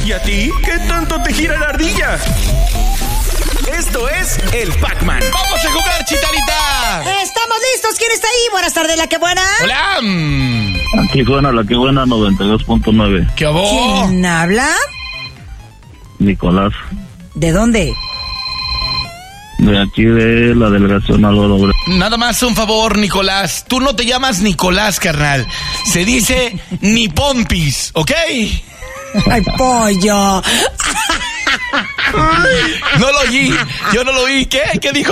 ¿Y a ti? ¿Qué tanto te gira la ardilla? Esto es el Pac-Man. ¡Vamos a jugar, Chicharita! ¡Estamos listos! ¿Quién está ahí? Buenas tardes, la que buena. ¡Hola! Aquí suena la que buena 92.9. ¿Qué hubo? ¿Quién habla? Nicolás, ¿De dónde? de aquí de la delegación Álvaro Obregón. Nada más un favor, Nicolás. Tú no te llamas Nicolás, carnal. Se dice ni Pompis, ¿ok? ¡Ay, pollo! No lo oí. Yo no lo oí. ¿Qué? ¿Qué dijo?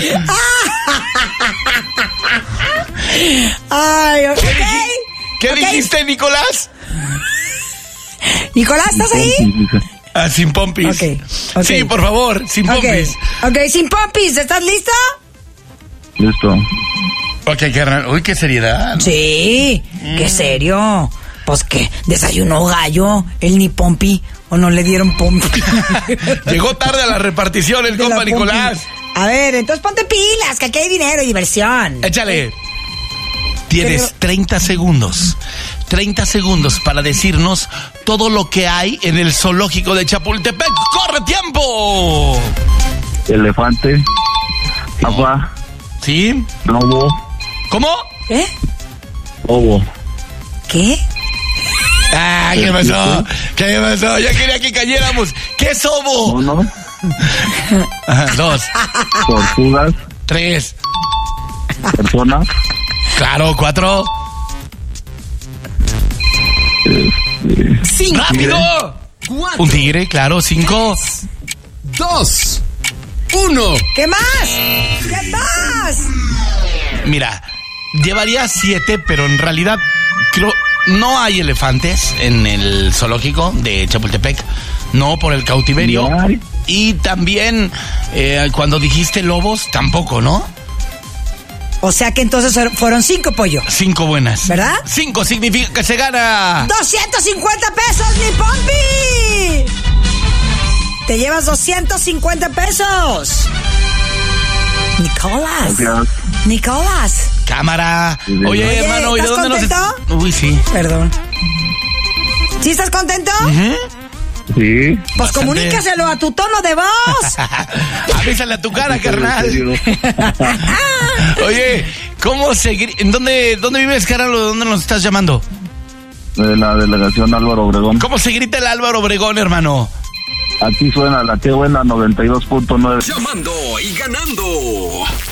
¡Ay, ok! ¿Qué Ok. dijiste, Nicolás? Nicolás, ¿estás ahí? Ah, sin Pompis. Ok. Sí, por favor, sin Pompis. Ok, sin pompis. ¿Estás listo? Listo. Ok, carnal. Uy, qué seriedad. Sí, qué serio. Pues que desayunó gallo, el ni pompi, o no le dieron pompi. Llegó tarde a la repartición el De la compa pompi. Nicolás. A ver, entonces ponte pilas, que aquí hay dinero y diversión. Échale. Tienes Pero- 30 segundos. 30 segundos para decirnos todo lo que hay en el zoológico de Chapultepec. ¡Corre tiempo! Elefante, agua, ¿Sí? lobo, ¿Cómo? ¿Eh? lobo. ¿Qué? Ah, ¿qué pasó? ¿Qué pasó? Ya quería que cayéramos. ¿Qué es obo? 1, Ajá, 2, tortugas, 3, personas, claro, 4. 5. ¡Rápido! 4, Un tigre, claro, 5. 2, 1. ¿Qué más? ¿Qué más? Mira, llevaría 7, pero en realidad creo no hay elefantes en el zoológico de Chapultepec. No, por el cautiverio. No hay. Y también cuando dijiste lobos, tampoco, ¿no? O sea que entonces fueron 5, pollo. 5 buenas. ¿Verdad? 5 significa que se gana. 250 pesos, mi pompi. Te llevas 250 pesos. Nicolás. gracias. Nicolás. Cámara. Oye, Oye, hermano, ¿y de ¿estás dónde contento? nos... Uy, sí. Perdón. ¿Sí estás contento? Sí. Pues Bastante. comunícaselo a tu tono de voz. Avísale a tu cara, carnal. ¿En serio? Oye, ¿cómo seguir? ¿En dónde vives, carnal? ¿Dónde nos estás llamando? De la delegación Álvaro Obregón. ¿Cómo se grita el Álvaro Obregón, hermano? Aquí suena la que buena 92.9. Llamando y ganando.